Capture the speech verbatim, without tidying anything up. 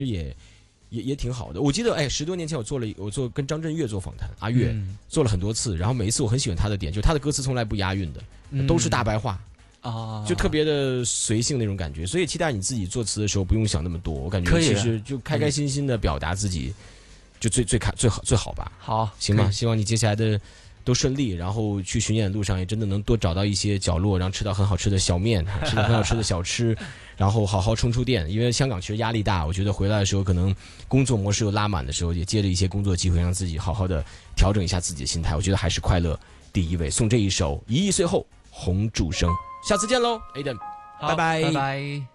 也也也挺好的。我记得，哎，十多年前我做了，我做跟张震岳做访谈，阿岳、嗯、做了很多次，然后每一次我很喜欢他的点，就是他的歌词从来不押韵的，嗯、都是大白话啊，就特别的随性那种感觉。所以期待你自己作词的时候不用想那么多，我感觉其实就开开心心的表达自己，就最最开最好最好吧。 好， 行吧，希望你接下来的都顺利，然后去巡演的路上也真的能多找到一些角落，然后吃到很好吃的小面，吃到很好吃的小吃。然后好好充充电，因为香港其实压力大，我觉得回来的时候可能工作模式又拉满的时候，也接着一些工作机会，让自己好好的调整一下自己的心态。我觉得还是快乐第一位。送这一首《一亿岁后红烛生》，下次见喽 ，Aden，拜拜， 拜拜。